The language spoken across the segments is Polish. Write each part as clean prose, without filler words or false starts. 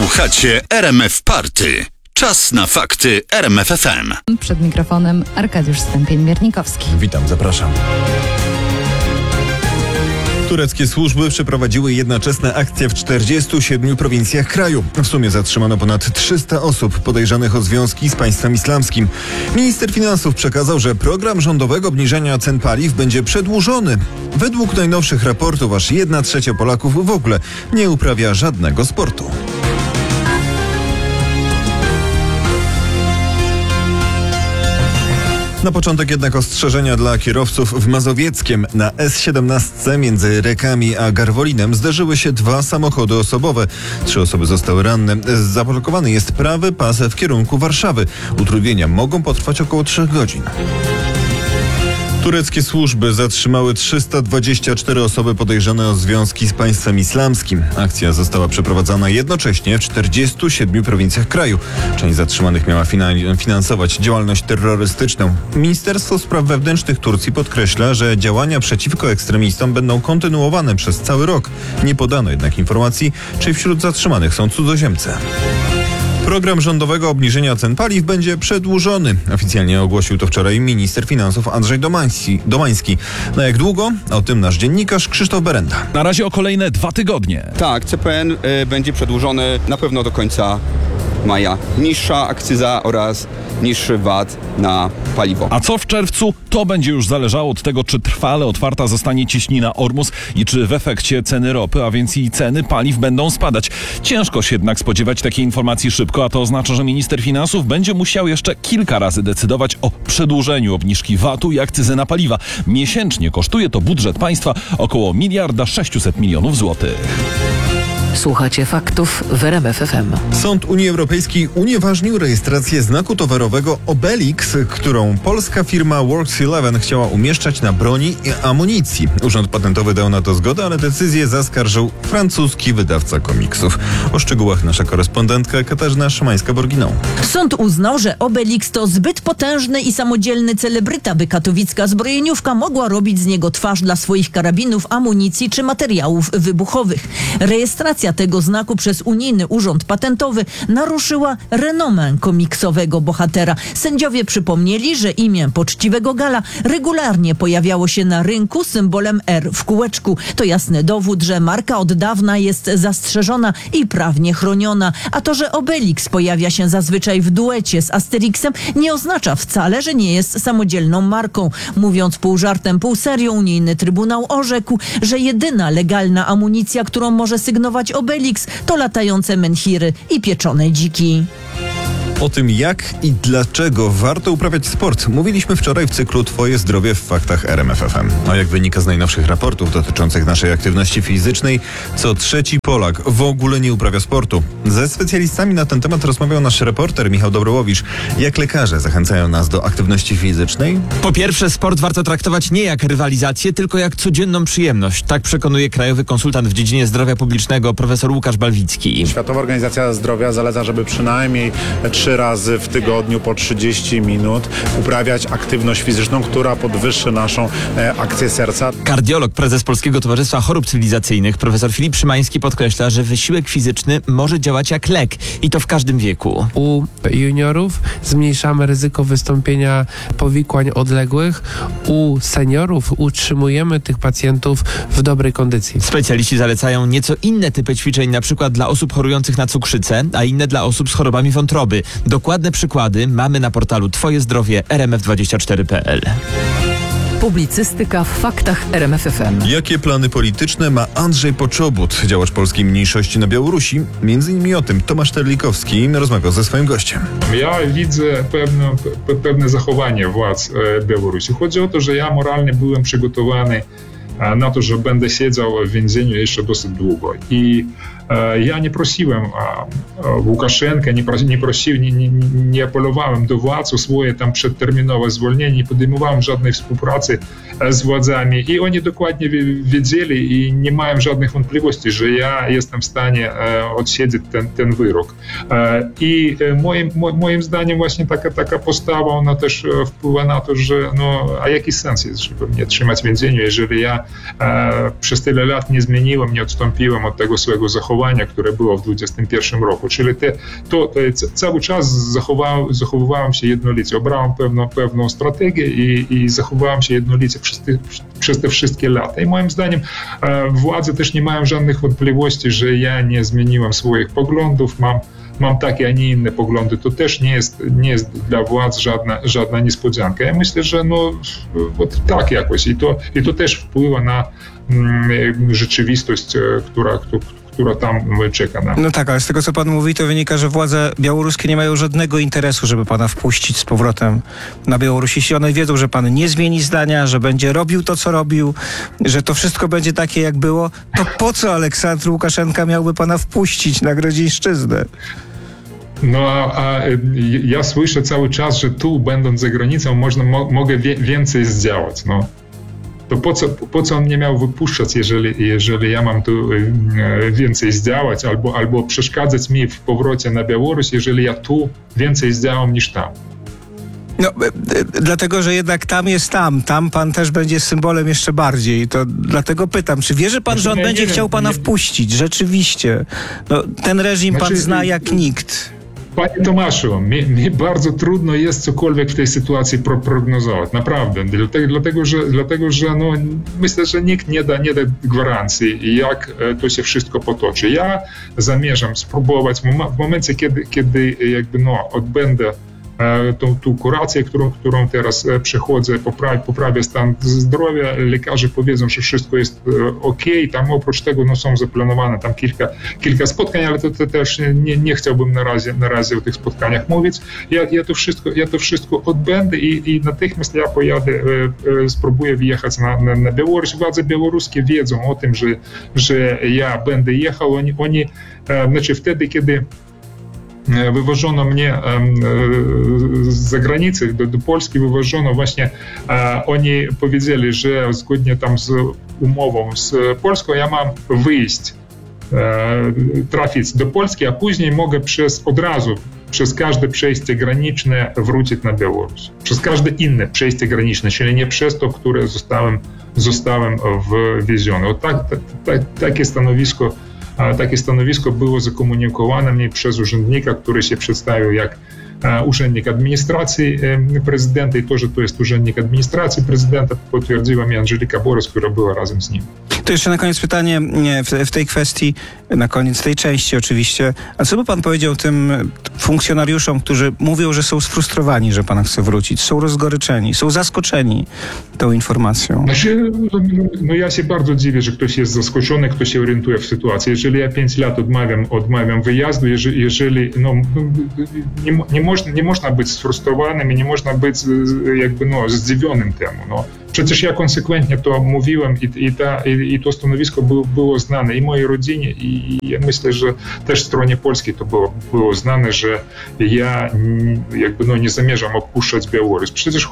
Słuchacie RMF Party. Czas na fakty RMF FM. Przed mikrofonem Arkadiusz Stępień-Miernikowski. Witam, zapraszam. Tureckie służby przeprowadziły jednoczesne akcje w 47 prowincjach kraju. W sumie zatrzymano ponad 300 osób podejrzanych o związki z państwem islamskim. Minister finansów przekazał, że program rządowego obniżania cen paliw będzie przedłużony. Według najnowszych raportów aż 1/3 Polaków w ogóle nie uprawia żadnego sportu. Na początek jednak ostrzeżenia dla kierowców w Mazowieckiem. Na S17 między Rekami a Garwolinem zderzyły się 2 samochody osobowe. 3 osoby zostały ranne. Zablokowany jest prawy pas w kierunku Warszawy. Utrudnienia mogą potrwać około 3 godzin. Tureckie służby zatrzymały 324 osoby podejrzane o związki z państwem islamskim. Akcja została przeprowadzona jednocześnie w 47 prowincjach kraju. Część zatrzymanych miała finansować działalność terrorystyczną. Ministerstwo Spraw Wewnętrznych Turcji podkreśla, że działania przeciwko ekstremistom będą kontynuowane przez cały rok. Nie podano jednak informacji, czy wśród zatrzymanych są cudzoziemcy. Program rządowego obniżenia cen paliw będzie przedłużony. Oficjalnie ogłosił to wczoraj minister finansów Andrzej Domański. Na jak długo? O tym nasz dziennikarz Krzysztof Berenda. Na razie o kolejne 2 tygodnie. Tak, CPN będzie przedłużony na pewno do końca maja. Niższa akcyza oraz niższy VAT na paliwo. A co w czerwcu? To będzie już zależało od tego, czy trwale otwarta zostanie cieśnina Ormus i czy w efekcie ceny ropy, a więc i ceny paliw będą spadać. Ciężko się jednak spodziewać takiej informacji szybko, a to oznacza, że minister finansów będzie musiał jeszcze kilka razy decydować o przedłużeniu obniżki VAT-u i akcyzy na paliwa. Miesięcznie kosztuje to budżet państwa około 1,6 mld złotych. Słuchacie faktów w RMF FM. Sąd Unii Europejskiej unieważnił rejestrację znaku towarowego Obelix, którą polska firma Works11 chciała umieszczać na broni i amunicji. Urząd Patentowy dał na to zgodę, ale decyzję zaskarżył francuski wydawca komiksów. O szczegółach nasza korespondentka Katarzyna Szymańska-Borginą. Sąd uznał, że Obelix to zbyt potężny i samodzielny celebryta, by katowicka zbrojeniówka mogła robić z niego twarz dla swoich karabinów, amunicji czy materiałów wybuchowych. Rejestracja tego znaku przez Unijny Urząd Patentowy naruszyła renomę komiksowego bohatera. Sędziowie przypomnieli, że imię poczciwego Gala regularnie pojawiało się na rynku symbolem R w kółeczku. To jasny dowód, że marka od dawna jest zastrzeżona i prawnie chroniona. A to, że Obelix pojawia się zazwyczaj w duecie z Asterixem, nie oznacza wcale, że nie jest samodzielną marką. Mówiąc pół żartem, pół serio, Unijny Trybunał orzekł, że jedyna legalna amunicja, którą może sygnować Obelix, to latające menhiry i pieczone dziki. O tym, jak i dlaczego warto uprawiać sport, mówiliśmy wczoraj w cyklu Twoje zdrowie w faktach RMF FM. A jak wynika z najnowszych raportów dotyczących naszej aktywności fizycznej, co 3. Polak w ogóle nie uprawia sportu. Ze specjalistami na ten temat rozmawiał nasz reporter Michał Dobrołowicz. Jak lekarze zachęcają nas do aktywności fizycznej? Po pierwsze, sport warto traktować nie jak rywalizację, tylko jak codzienną przyjemność. Tak przekonuje krajowy konsultant w dziedzinie zdrowia publicznego profesor Łukasz Balwicki. Światowa Organizacja Zdrowia zaleca, żeby przynajmniej 3 razy w tygodniu po 30 minut uprawiać aktywność fizyczną, która podwyższy naszą akcję serca. Kardiolog, prezes Polskiego Towarzystwa Chorób Cywilizacyjnych, profesor Filip Szymański podkreśla, że wysiłek fizyczny może działać jak lek i to w każdym wieku. U juniorów zmniejszamy ryzyko wystąpienia powikłań odległych. U seniorów utrzymujemy tych pacjentów w dobrej kondycji. Specjaliści zalecają nieco inne typy ćwiczeń, na przykład dla osób chorujących na cukrzycę, a inne dla osób z chorobami wątroby. Dokładne przykłady mamy na portalu Twoje zdrowie rmf24.pl. Publicystyka w faktach RMF FM. Jakie plany polityczne ma Andrzej Poczobut, działacz polskiej mniejszości na Białorusi? Między innymi o tym Tomasz Terlikowski rozmawiał ze swoim gościem. Ja widzę pewne zachowanie władz Białorusi. Chodzi o to, że ja moralnie byłem przygotowany na to, że będę siedział w więzieniu jeszcze dosyć długo. I ja nie prosiłem Łukaszenkę, nie apelowałem do władz o swoje tam przedterminowe zwolnienie, nie podejmowałem żadnej współpracy z władzami i oni dokładnie wiedzieli i nie mają żadnych wątpliwości, że ja jestem w stanie odsiedzieć ten wyrok. I moim zdaniem właśnie taka postawa, ona też wpływa na to, że a jaki sens jest, żeby mnie trzymać w więzieniu, jeżeli ja przez tyle lat nie zmieniłem, nie odstąpiłem od tego swojego zachowania, które było w 2021 roku. Czyli cały czas zachowywałem się jednolicie, obrałem pewną strategię i zachowywałem się jednolicie przez te wszystkie lata. I moim zdaniem władze też nie mają żadnych wątpliwości, że ja nie zmieniłem swoich poglądów, mam takie, a nie inne poglądy. To też nie jest dla władz żadna niespodzianka. Ja myślę, że tak jakoś i to też wpływa na rzeczywistość, która tam czeka na. No tak, ale z tego, co pan mówi, to wynika, że władze białoruskie nie mają żadnego interesu, żeby pana wpuścić z powrotem na Białoruś. Jeśli one wiedzą, że pan nie zmieni zdania, że będzie robił to, co robił, że to wszystko będzie takie, jak było, to po co Aleksandr Łukaszenka miałby pana wpuścić na Grodzieńszczyznę? Ja słyszę cały czas, że tu, będąc za granicą, mogę więcej zdziałać. To po co on mnie miał wypuszczać, jeżeli ja mam tu więcej zdziałać, albo przeszkadzać mi w powrocie na Białoruś, jeżeli ja tu więcej zdziałam niż tam? Dlatego, że jednak tam jest tam pan też będzie symbolem jeszcze bardziej. To dlatego pytam, czy wierzy pan, że on będzie chciał pana wpuścić? Rzeczywiście. Ten reżim pan zna jak nikt. Panie Tomaszu, mi bardzo trudno jest cokolwiek w tej sytuacji prognozować, naprawdę, dlatego że myślę, że nikt nie da gwarancji, jak to się wszystko potoczy. Ja zamierzam spróbować w momencie, kiedy odbędę tą kurację, którą teraz przechodzę, poprawię stan zdrowia, lekarze powiedzą, że wszystko jest okej. Tam oprócz tego są zaplanowane tam kilka spotkań, ale to też nie chciałbym na razie o tych spotkaniach mówić. Ja to wszystko odbędę i natychmiast ja pojadę, spróbuję wjechać na Białoruś. Władze białoruskie wiedzą o tym, że ja będę jechał. Oni wtedy, kiedy wywożono mnie z zagranicy, do Polski wywożono właśnie, oni powiedzieli, że zgodnie tam z umową z Polską ja mam wyjść, trafić do Polski, a później mogę od razu przez każde przejście graniczne wrócić na Białoruś. Przez każde inne przejście graniczne, czyli nie przez to, które zostałem wwieziony. Takie stanowisko było zakomunikowane mnie przez urzędnika, który się przedstawił jak urzędnik administracji prezydenta i to, że to jest urzędnik administracji prezydenta, potwierdziła mi Angelika Borys, która była razem z nim. To jeszcze na koniec pytanie w tej kwestii, na koniec tej części oczywiście. A co by pan powiedział tym funkcjonariuszom, którzy mówią, że są sfrustrowani, że pan chce wrócić, są rozgoryczeni, są zaskoczeni tą informacją? Ja się bardzo dziwię, że ktoś jest zaskoczony, kto się orientuje w sytuacji. Jeżeli ja 5 lat odmawiam wyjazdu, jeżeli nie można być sfrustrowanym i nie można być zdziwionym temu. Przecież ja konsekwentnie to mówiłem i to stanowisko było znane i mojej rodzinie i ja myślę, że też stronie polskiej to było znane, że ja nie zamierzam opuszczać Białoruś. Przecież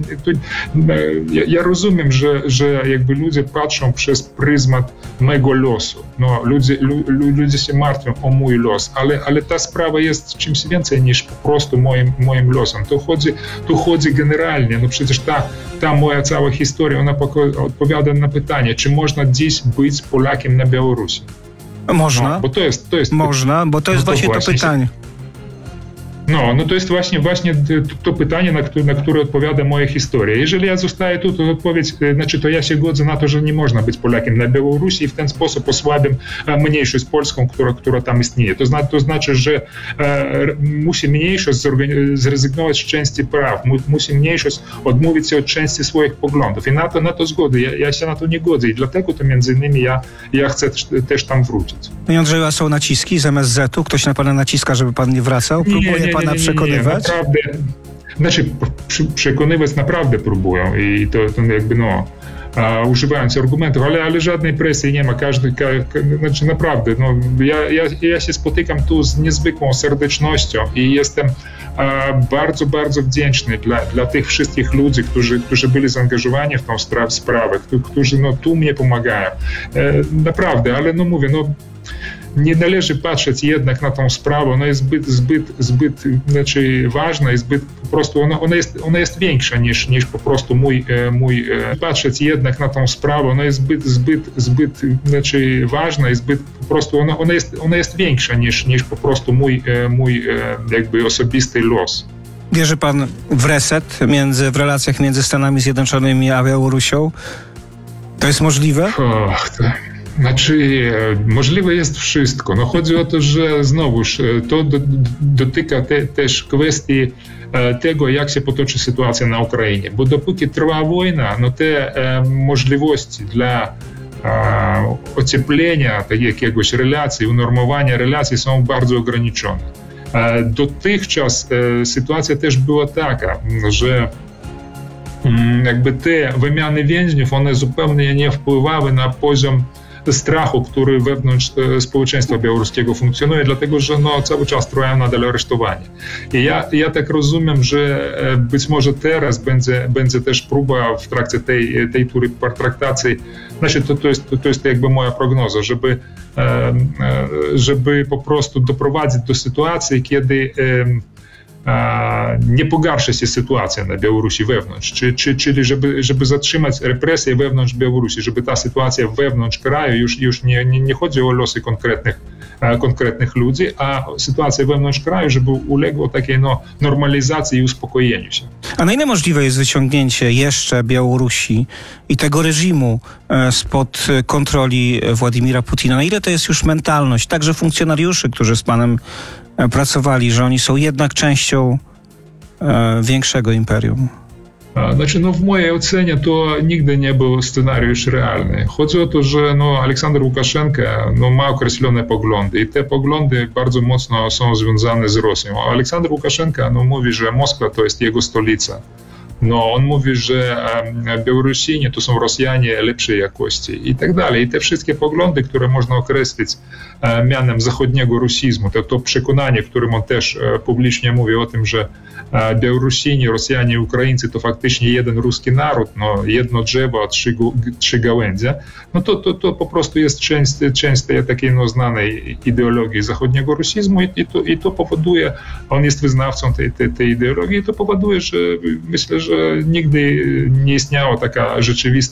ja rozumiem, że ludzie patrzą przez pryzmat mego losu. Ludzie się martwią o mój los, ale ta sprawa jest czymś więcej niż po prostu moim losem. Tu chodzi generalnie, przecież ta moja cała historia, ona odpowiada na pytanie, czy można dziś być Polakiem na Białorusi? Można. Bo to jest można, bo to jest właśnie to pytanie. To jest właśnie to pytanie, na które odpowiada moja historia. Jeżeli ja zostaję tu, to odpowiedź, to ja się godzę na to, że nie można być Polakiem na Białorusi i w ten sposób osłabiam mniejszość polską, która tam istnieje. To znaczy, że musi mniejszość zrezygnować z części praw, musi mniejszość odmówić się od części swoich poglądów i na to zgodę. Ja się na to nie godzę i dlatego to między innymi ja chcę też tam wrócić. Panie Andrzeju, a są naciski z MSZ-u? Ktoś na pana naciska, żeby pan nie wracał? Próbuje pana przekonywać? Naprawdę, przekonywać naprawdę próbują i to używając argumentów, ale żadnej presji nie ma. Naprawdę, ja się spotykam tu z niezwykłą serdecznością i jestem bardzo, bardzo wdzięczny dla tych wszystkich ludzi, którzy byli zaangażowani w tą sprawę, którzy tu mnie pomagają. Naprawdę, ale mówię, nie należy patrzeć jednak na tą sprawę, ona jest zbyt ważna i zbyt po prostu, ona jest większa niż po prostu patrzeć jednak na tą sprawę, ona jest zbyt ważna i zbyt po prostu, ona jest większa niż po prostu mój jakby osobisty los. Wierzy pan w reset w relacjach między Stanami Zjednoczonymi a Białorusią? To jest możliwe? Możliwe jest wszystko. No chodzi o to, że znowuż to dotyka też kwestii tego, jak się potoczy sytuacja na Ukrainie. Bo dopóki trwa wojna, no te możliwości dla ocieplenia jakiegoś relacji, unormowania relacji są bardzo ograniczone. Dotychczas sytuacja też była taka, że jakby te wymiany więźniów, one zupełnie nie wpływały na poziom strachu, który wewnątrz społeczeństwa białoruskiego funkcjonuje, dlatego że cały czas trwają nadal aresztowania. I ja tak rozumiem, że być może teraz będzie też próba w trakcie tej tury pertraktacji, znaczy to jest jakby moja prognoza, żeby po prostu doprowadzić do sytuacji, kiedy nie pogarsza się sytuacja na Białorusi wewnątrz, czyli żeby zatrzymać represje wewnątrz Białorusi, żeby ta sytuacja wewnątrz kraju już nie chodzi o losy konkretnych ludzi, a sytuacja wewnątrz kraju, żeby uległa takiej normalizacji i uspokojeniu się. A na ile możliwe jest wyciągnięcie jeszcze Białorusi i tego reżimu spod kontroli Władimira Putina? Na ile to jest już mentalność także funkcjonariuszy, którzy z panem pracowali, że oni są jednak częścią większego imperium? Znaczy, w mojej ocenie to nigdy nie był scenariusz realny. Chodzi o to, że Aleksander Łukaszenka ma określone poglądy i te poglądy bardzo mocno są związane z Rosją. A Aleksander Łukaszenka mówi, że Moskwa to jest jego stolica. On mówi, że Białorusini to są Rosjanie lepszej jakości i tak dalej. I te wszystkie poglądy, które można określić mianem zachodniego rusizmu, to przekonanie, którym on też publicznie mówi o tym, że Białorusini, Rosjanie i Ukraińcy to faktycznie jeden ruski naród, jedno drzewo, a trzy gałęzie, to po prostu jest część takiej znanej ideologii zachodniego rusizmu i to powoduje, on jest wyznawcą tej ideologii i to powoduje, że myślę, że nigdy nie istniała taka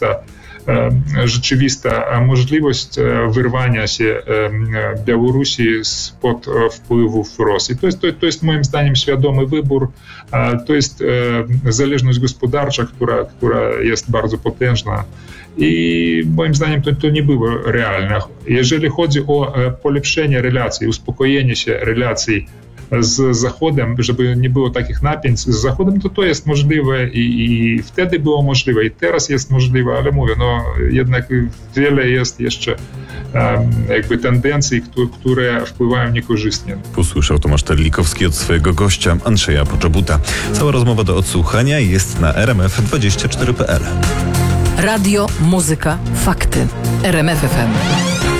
rzeczywista możliwość wyrwania się Białorusi spod wpływów Rosji. To jest moim zdaniem świadomy wybór. To jest zależność gospodarcza, która jest bardzo potężna i moim zdaniem to nie było realne. Jeżeli chodzi o polepszenie relacji, uspokojenie się relacji z Zachodem, żeby nie było takich napięć z Zachodem, to jest możliwe i wtedy było możliwe i teraz jest możliwe, ale mówię, jednak wiele jest jeszcze jakby tendencji, które wpływają niekorzystnie. Usłyszał Tomasz Terlikowski od swojego gościa Andrzeja Poczobuta. Cała rozmowa do odsłuchania jest na rmf24.pl. Radio, muzyka, fakty. RMF FM.